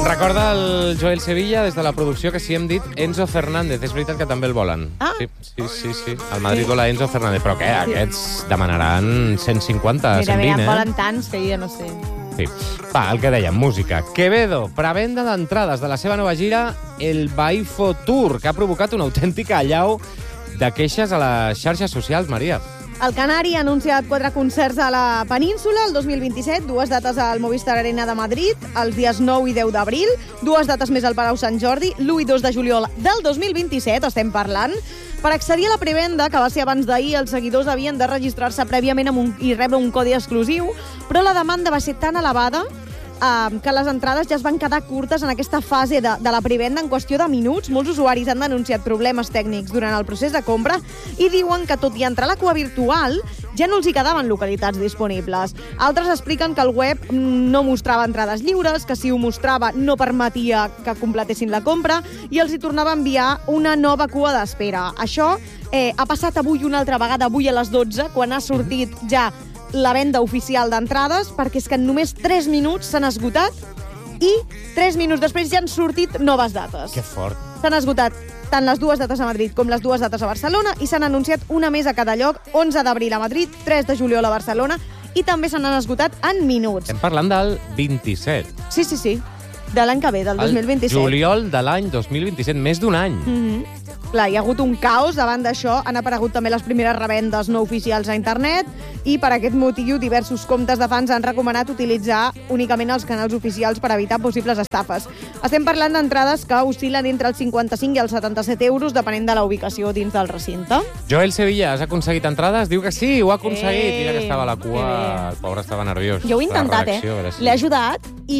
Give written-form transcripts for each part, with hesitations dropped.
Em recorda el Joel Sevilla des de la producció que sí hem dit Enzo Fernández. És veritat que també el volen. Ah. Sí. El Madrid vola Enzo Fernández. Però què? Aquests demanaran 150, 120, Mira, en volen tants que jo ja no sé. Sí. Va, el que dèiem, música. Quevedo, prevenda d'entrades de la seva nova gira, el Baifo Tour, que ha provocat una autèntica allau de queixes a les xarxes socials, Maria. El Canari ha anunciat 4 concerts a la península el 2027, 2 dates al Movistar Arena de Madrid, els dies 9 i 10 d'abril, 2 dates més al Palau Sant Jordi, l'1 i 2 de juliol del 2027, estem parlant. Per accedir a la prevenda, que va ser abans d'ahir, els seguidors havien de registrar-se prèviament i rebre un codi exclusiu, però la demanda va ser tan elevada que les entrades ja es van quedar curtes en aquesta fase de la prevenda en qüestió de minuts. Molts usuaris han denunciat problemes tècnics durant el procés de compra i diuen que, tot i entrar a la cua virtual, ja no els hi quedaven localitats disponibles. Altres expliquen que el web no mostrava entrades lliures, que si ho mostrava no permetia que completessin la compra i els hi tornava a enviar una nova cua d'espera. Això ha passat avui una altra vegada, avui a les 12, quan ha sortit ja la venda oficial d'entrades, perquè és que en només 3 minuts s'han esgotat i 3 minuts després ja han sortit noves dates. Que fort. S'han esgotat tant les 2 dates a Madrid com les 2 dates a Barcelona i s'han anunciat una més a cada lloc, 11 d'abril a Madrid, 3 de juliol a Barcelona, i també se n'han esgotat en minuts. Estem parlant del 27. Sí. De l'any que ve, del 2027. El juliol de l'any 2027, més d'un any. Clar, hi ha hagut un caos davant d'això. Han aparegut també les primeres revendes no oficials a internet i per aquest motiu diversos comptes de fans han recomanat utilitzar únicament els canals oficials per evitar possibles estafes. Estem parlant d'entrades que oscil·len entre els 55 i els 77 euros, depenent de la ubicació dins del recinte. Joel Sevilla, has aconseguit entrades? Diu que sí, ho ha aconseguit. Mira que estava a la cua, el pobre estava nerviós. Jo ho he intentat, L'he ajudat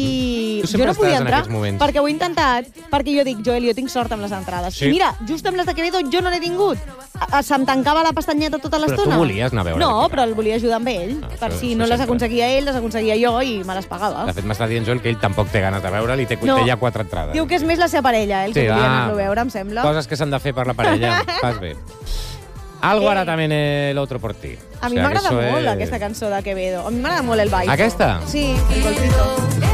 i jo no podia entrar perquè ho he intentat, perquè jo dic, Joel, jo tinc sort amb les entrades. Sí. I mira, just amb les de Quevedo jo no n'he tingut. Se'm tancava la pestanyeta tota l'estona. Però tu volies anar a veure. No, però el volia ajudar amb ell. Per si no les aconseguia ell, les aconseguia jo i me les pagava. De fet, m'està dient Joel que ell tampoc té ganes de veure'l i té ja 4 entrades. Diu que és més la seva parella, el que volia anar-lo a veure, em sembla. Coses que s'han de fer per la parella. Fas bé. Algo ara también el otro por ti. A mi m'agrada molt aquesta cançó de Quevedo. A mi m'agrada molt el Baifo. Aquesta? Sí, el golpito.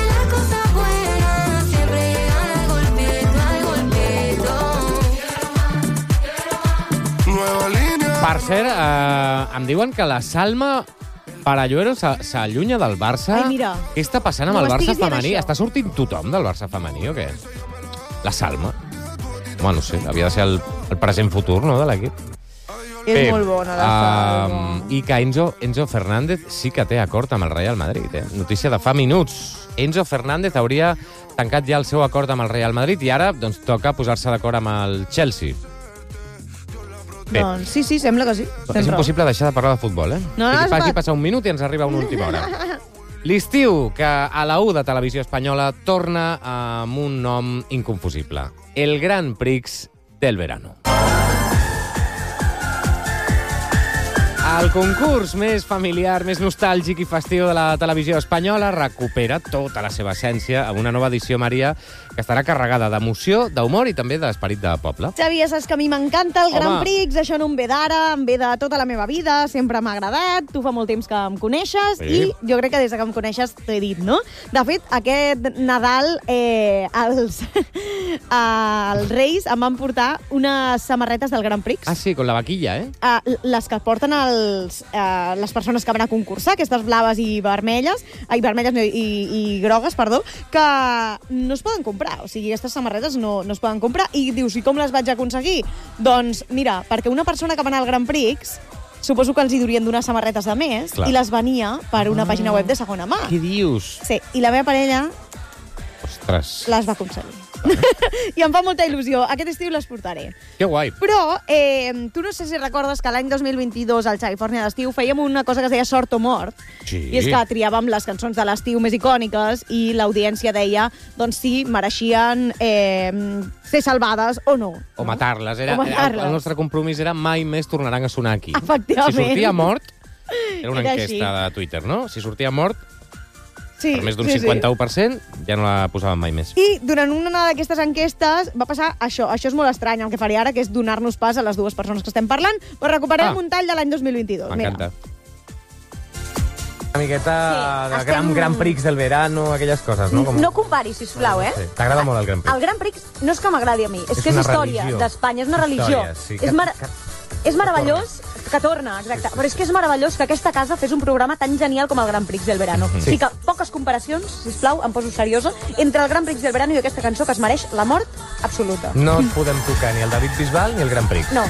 Per cert, em diuen que la Salma Paralluero s'allunya del Barça. Ai, mira. Què està passant amb el Barça femení? Està sortint tothom del Barça femení o què? La Salma. Home, no sé, havia de ser el present futur, no?, de l'equip. És molt bona, la Salma. I que Enzo Fernández sí que té acord amb el Real Madrid, Notícia de fa minuts. Enzo Fernández hauria tancat ja el seu acord amb el Real Madrid i ara doncs toca posar-se d'acord amb el Chelsea. Bé. Doncs sí, sembla que sí. És impossible deixar de parlar de futbol, No, Aquí passa un minut i ens arriba una última hora. L'estiu, que a la U de Televisió Espanyola torna amb un nom inconfusible. El Gran Prix del Verano. El concurs més familiar, més nostàlgic i festiu de la televisió espanyola recupera tota la seva essència amb una nova edició, Maria, que estarà carregada d'emoció, d'humor i també d'esperit de poble. Xavi, ja saps que a mi m'encanta el Gran Prix, això no em ve d'ara, em ve de tota la meva vida, sempre m'ha agradat, tu fa molt temps que em coneixes i jo crec que des que em coneixes t'he dit, no? De fet, aquest Nadal els Reis em van portar unes samarretes del Gran Prix. Ah, sí, con la vaquilla, Les que porten les persones que van a concursar, aquestes blaves i vermelles, i grogues, perdó, que no es poden comprar. O sigui, aquestes samarretes no es poden comprar. I dius, i com les vaig aconseguir? Doncs, mira, perquè una persona que va anar al Gran Prix, suposo que els hi durien donar samarretes de més, i les venia per una pàgina web de segona mà. Què dius? Sí, i la meva parella les va aconseguir. I em fa molta il·lusió. Aquest estiu les portaré. Que guai. Però tu no sé si recordes que l'any 2022 al Califòrnia d'estiu fèiem una cosa que es deia Sort o Mort. Sí. I és que triàvem les cançons de l'estiu més icòniques i l'audiència deia doncs si mereixien ser salvades o no. O matar-les. El nostre compromís era mai més tornaran a sonar aquí. Efectivament. Si sortia mort, era una enquesta de Twitter, no? Si sortia mort, per més d'un 51%, ja no la posàvem mai més. I durant una d'aquestes enquestes va passar això. Això és molt estrany, el que faré ara, que és donar-nos pas a les dues persones que estem parlant, però recuperem un tall de l'any 2022. M'encanta. Una miqueta de Gran Prix del verano, aquelles coses, no? No comparis, sisplau, eh? Sí. T'agrada molt el Gran Prix? El Gran Prix no és que m'agradi a mi, és que és història d'Espanya, és una religió. És meravellós que torna, exacte. Però és que és meravellós que aquesta casa fes un programa tan genial com el Gran Prix del verano. O sigui que poques comparacions, sisplau, em poso seriosa, entre el Gran Prix del verano i aquesta cançó que es mereix la mort absoluta. No et podem tocar ni el David Bisbal ni el Gran Prix. No.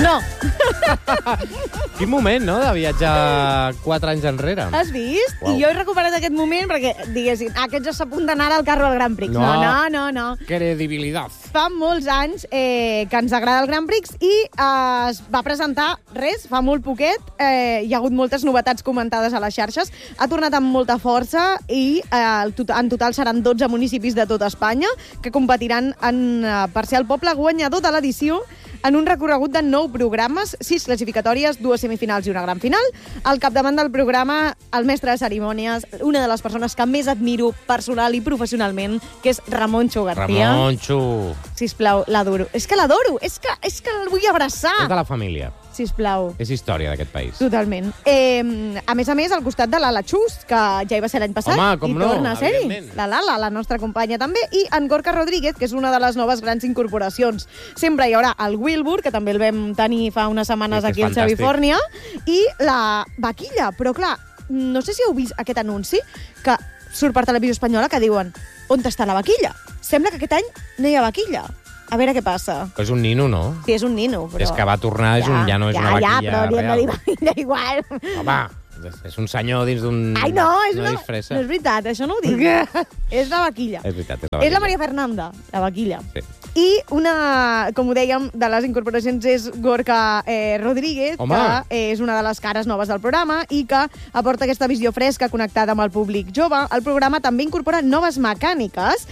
Quin moment, no?, de viatjar 4 anys enrere. Has vist? Uau. I jo he recuperat aquest moment perquè, diguessin, aquests ja s'apunten ara al carro al Gran Prix. No. Credibilitat. Fa molts anys que ens agrada el Gran Prix i es va presentar fa molt poquet. Hi ha hagut moltes novetats comentades a les xarxes. Ha tornat amb molta força i en total seran 12 municipis de tot Espanya que competiran per ser el poble guanyador de l'edició en un recorregut de 9 programes, 6 classificatòries, 2 semifinals i una gran final. Al capdavant del programa, el mestre de cerimònies, una de les persones que més admiro personal i professionalment, que és Ramoncho García. Ramoncho. Sisplau, l'adoro. És que l'adoro, és que el vull abraçar. És de la família. Sisplau. És història d'aquest país. Totalment. A més, al costat de l'Ala Chus, que ja hi va ser l'any passat. Home, com no, torna a ser-hi. evidentment. La Lala, la nostra companya també, i en Gorka Rodríguez, que és una de les noves grans incorporacions. Sempre hi haurà el Wilbur, que també el vam tenir fa unes setmanes aquí al Xavifòrnia, i la Vaquilla. Però, clar, no sé si heu vist aquest anunci que surt per Televisió Espanyola que diuen on està la Vaquilla? Sembla que aquest any no hi ha Vaquilla. A veure què passa. Però és un nino, no? Sí, és un nino, però... És que va tornar, ja no és una vaquilla real. Ja, però li hem de dir vaquilla igual. Home, és un senyor dins d'un... Ai, no, no disfressa. és veritat, això no ho dic. És la vaquilla. És veritat, és la vaquilla. És la Maria Fernanda, la vaquilla. Sí. I una, com ho dèiem, de les incorporacions és Gorka Rodríguez, Home. que és una de les cares noves del programa i que aporta aquesta visió fresca connectada amb el públic jove. El programa també incorpora noves mecàniques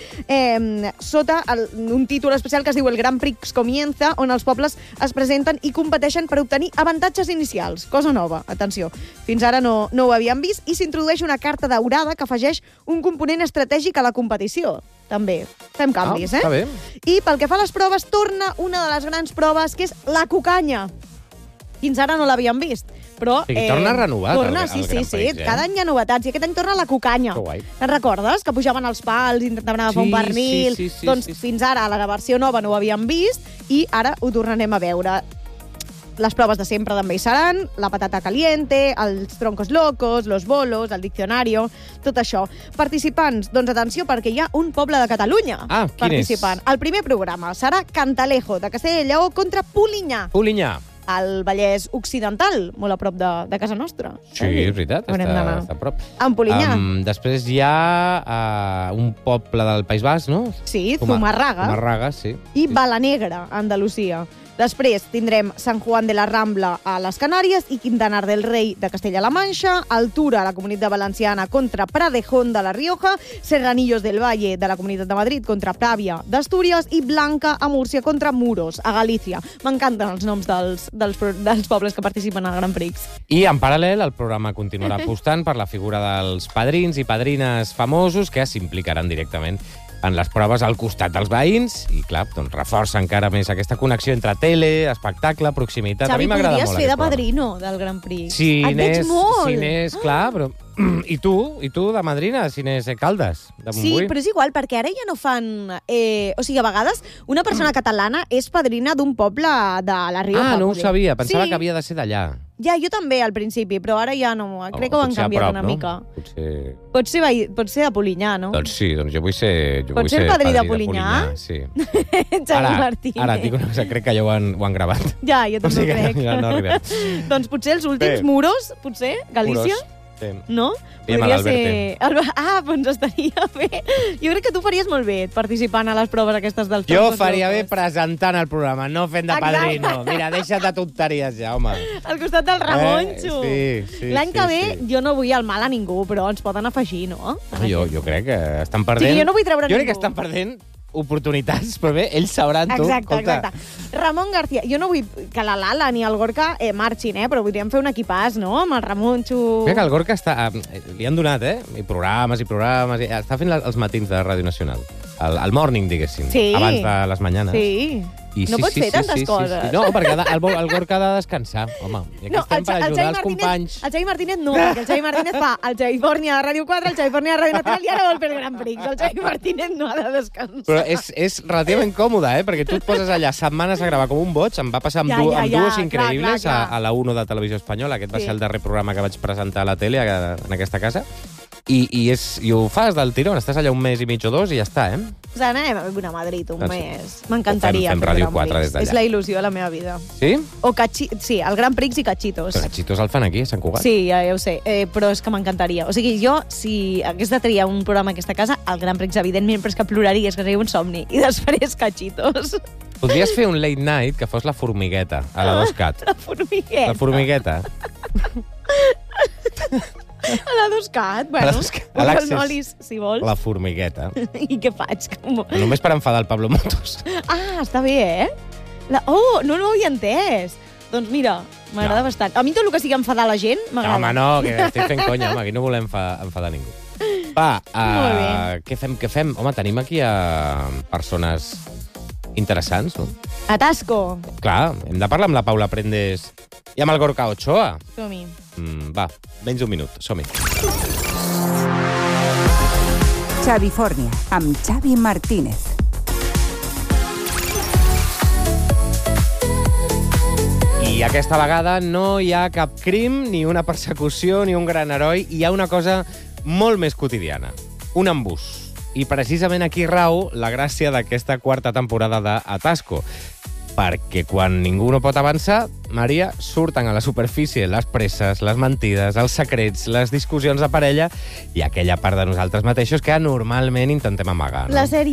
sota un títol especial que es diu El Gran Prix Comienza, on els pobles es presenten i competeixen per obtenir avantatges inicials. Cosa nova, atenció. Fins ara no ho havíem vist i s'introdueix una carta daurada que afegeix un component estratègic a la competició. També. Fem canvis, Està bé. I pel que fa a les proves, torna una de les grans proves, que és la cucanya. Fins ara no l'havíem vist. Però, O sigui, torna renovat el Gran Prix, eh? Cada any hi ha novetats. I aquest any torna la cucanya. Que guai. Te'n recordes? Que pujaven als pals, intentaven agafar un pernil. Sí, doncs fins ara, a la versió nova, no ho havíem vist i ara ho tornarem a veure. Les proves de sempre també hi seran, la patata caliente, els troncos locos, los bolos, el diccionario, tot això. Participants, doncs atenció, perquè hi ha un poble de Catalunya participant. El primer programa serà Cantalejo, de Castella i Lleó, contra Polinyà. Polinyà. Al Vallès Occidental, molt a prop de casa nostra. Sí, és veritat, està a prop. En Polinyà. Després hi ha un poble del País Basc, no? Sí, Zumarraga. Zumarraga, sí. I Balanegra, a Andalusia. Després tindrem Sant Juan de la Rambla a les Canàries i Quintanar del Rei de Castella-La Manxa, Altura a la Comunitat Valenciana contra Pradejón de la Rioja, Serranillos del Valle de la Comunitat de Madrid contra Pràvia d'Astúries i Blanca a Múrcia contra Muros a Galícia. M'encanten els noms dels pobles que participen al Gran Prix. I en paral·lel el programa continuarà apostant per la figura dels padrins i padrines famosos que s'implicaran directament en les proves al costat dels veïns i, clar, doncs reforça encara més aquesta connexió entre tele, espectacle, proximitat. Xavi, a mi m'agrada molt podries fer de aquest padrino del Gran Prix. Sí, et veig molt. Sí, n'és, clar, però... I tu de madrina, si n'és Caldes, de Montbui. Sí, però és igual, perquè ara ja no fan... O sigui, a vegades una persona catalana és padrina d'un poble de la Rioja. Ah, no ho sabia, pensava sí. que havia de ser d'allà. Ja, jo també, al principi, però ara ja no. Crec que ho han canviat una mica. Pot ser de Polinyà, no? Doncs sí, doncs jo vull ser... Pots ser padrí de Polinyà? Sí. Xavi Martínez. Ara et dic una cosa, crec que ja ho han gravat. Ja, jo també ho crec. Ja no arribem. Doncs potser els últims Muros, potser, Galícia? Sí. No? Podria ser... doncs estaria bé. Jo crec que tu faries molt bé participant a les proves aquestes dels troncos locos. Jo faria bé presentant el programa, no fent de padrino. Mira, deixa't de tonteries ja, home. Al costat del Ramoncho. Sí. L'any que ve jo no vull el mal a ningú, però ens poden afegir, no? Jo crec que estan perdent... Sí, jo no vull treure ningú. Jo crec que estan perdent oportunitats, però bé, ells sabran tu. Exacte. Ramon García, jo no vull que la Lala ni el Gorka marxin, però voldríem fer un equipàs, no?, amb el Ramonxo... Crec que el Gorka està... li han donat, i programes, està fent els matins de Ràdio Nacional. El morning, diguéssim, abans de les mañanes. Sí. No pots fer tantes coses. No, perquè el Gorka ha de descansar, home. I aquí estem per ajudar els companys. El Xavi Martínez no, perquè el Xavi Martínez fa el Califòrnia a Ràdio 4, el Califòrnia a Ràdio Nacional i ara vol fer el Gran Prix. El Xavi Martínez no ha de descansar. Però és relativament còmode, perquè tu et poses allà setmanes a gravar com un boig. Em va passar amb dues increïbles a la 1 de Televisió Espanyola. Aquest va ser el darrer programa que vaig presentar a la tele en aquesta casa. I ho fas del tirón, estàs allà un mes i mig o dos i ja està, O sigui, anem a viure a Madrid un mes. M'encantaria. Fem Ràdio 4 des d'allà. És la il·lusió de la meva vida. Sí? Sí, el Gran Prix i Cachitos. Però Cachitos el fan aquí, a Sant Cugat. Sí, ja ho sé, però és que m'encantaria. O sigui, jo, si hagués de triar un programa a aquesta casa, el Gran Prix, evidentment, però és que ploraria, és que seria un somni. I després Cachitos. Podries fer un late night que fos la Formigueta, a la 2CAT. La Formigueta. La Formigueta. A la 2CAT, bueno, a l'Accés, si vols. La Formigueta. I què faig? Només per enfadar el Pablo Motos. Ah, està bé, no ho havia entès. Doncs mira, m'agrada bastant. A mi tot el que sigui enfadar la gent m'agrada. No, home, no, que estic fent conya, home, aquí no volem enfadar ningú. Va, què fem? Home, tenim aquí a persones interessants, no? Atasco. Clar, hem de parlar amb la Paula Prendes i amb el Gorka Ochoa. Som-hi. Va, menys un minut, som-hi. Califòrnia, amb Xavi Martínez. I aquesta vegada no hi ha cap crim, ni una persecució, ni un gran heroi. Hi ha una cosa molt més quotidiana. Un embús. I precisament aquí rau la gràcia d'aquesta quarta temporada d'Atasco. Perquè quan ningú no pot avançar, Maria, surten a la superfície les presses, les mentides, els secrets, les discussions de parella i aquella part de nosaltres mateixos que normalment intentem amagar. No? La sèrie